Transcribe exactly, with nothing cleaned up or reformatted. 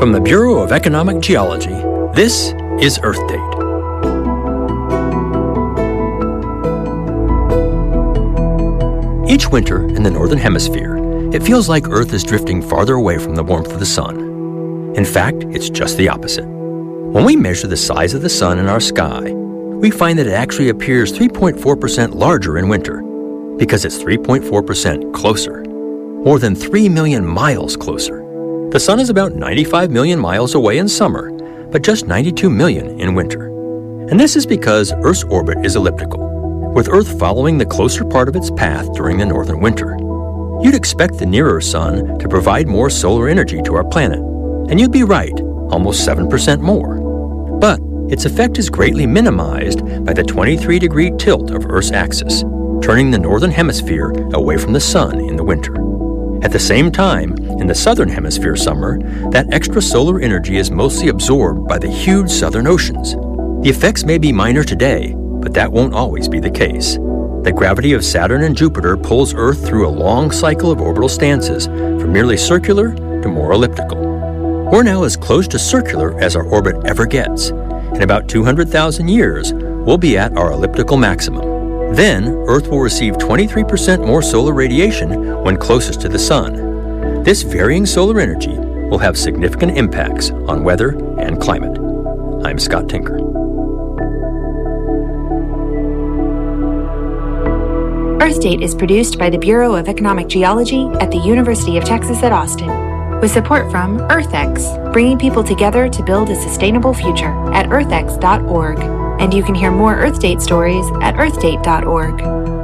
From the Bureau of Economic Geology, this is Earth Date. Each winter in the Northern Hemisphere, it feels like Earth is drifting farther away from the warmth of the sun. In fact, it's just the opposite. When we measure the size of the sun in our sky, we find that it actually appears three point four percent larger in winter because it's three point four percent closer, more than three million miles closer. The sun is about ninety-five million miles away in summer, but just ninety-two million in winter. And this is because Earth's orbit is elliptical, with Earth following the closer part of its path during the northern winter. You'd expect the nearer sun to provide more solar energy to our planet, and you'd be right, almost seven percent more. But its effect is greatly minimized by the twenty-three degree tilt of Earth's axis, turning the northern hemisphere away from the sun in the winter. At the same time, in the southern hemisphere summer, that extra solar energy is mostly absorbed by the huge southern oceans. The effects may be minor today, but that won't always be the case. The gravity of Saturn and Jupiter pulls Earth through a long cycle of orbital stances from merely circular to more elliptical. We're now as close to circular as our orbit ever gets. In about two hundred thousand years, we'll be at our elliptical maximum. Then, Earth will receive twenty-three percent more solar radiation when closest to the sun. This varying solar energy will have significant impacts on weather and climate. I'm Scott Tinker. Earth Date is produced by the Bureau of Economic Geology at the University of Texas at Austin, with support from EarthX, bringing people together to build a sustainable future at earth x dot org. And you can hear more Earth Date stories at earth date dot org.